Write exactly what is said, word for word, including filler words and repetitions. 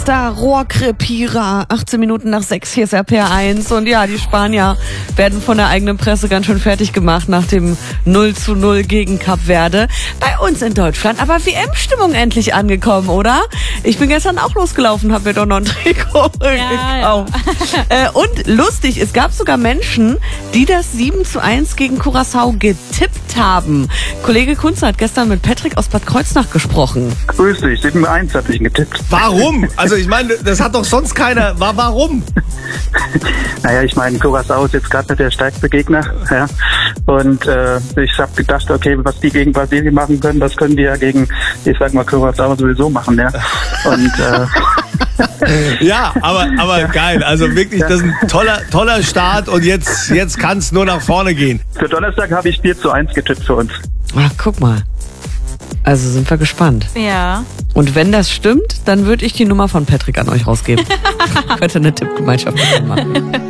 Da Rohrkrepierer, achtzehn Minuten nach sechs, hier ist R P R eins. Und ja, die Spanier werden von der eigenen Presse ganz schön fertig gemacht nach dem null zu null gegen Kap Verde. Bei uns in Deutschland aber W M-Stimmung endlich angekommen, oder? Ich bin gestern auch losgelaufen, habe mir doch noch ein Trikot ja, gekauft. Ja. Äh, und lustig, es gab sogar Menschen, die das sieben zu eins gegen Curaçao getippt haben. Kollege Kunze hat gestern mit Patrick aus Bad Kreuznach gesprochen. Grüß dich, sieben zu eins habe ich getippt. Warum? Also ich meine, das hat doch sonst keiner. Warum? Naja, ich meine, Curaçao ist jetzt gerade nicht der stärkste Gegner. Ja. Und äh, ich habe gedacht, okay, was die gegen Brasilien machen können, das können die ja gegen, ich sag mal, Curaçao sowieso machen. Ja. Und äh, ja, aber, aber ja. Geil. Also wirklich, das ist ein toller, toller Start und jetzt, jetzt kann es nur nach vorne gehen. Für Donnerstag habe ich vier zu eins getippt für uns. Ach, guck mal. Also sind wir gespannt. Ja. Und wenn das stimmt, dann würde ich die Nummer von Patrick an euch rausgeben. Könnte eine Tippgemeinschaft machen.